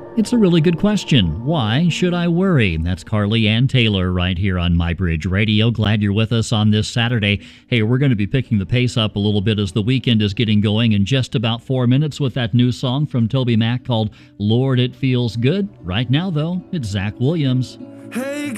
It's a really good question. Why should I worry? That's Carly Ann Taylor right here on MyBridge Radio. Glad you're with us on this Saturday. Hey, we're going to be picking the pace up a little bit as the weekend is getting going in just about 4 minutes with that new song from Toby Mac called Lord, It Feels Good. Right now, though, it's Zach Williams. Hey,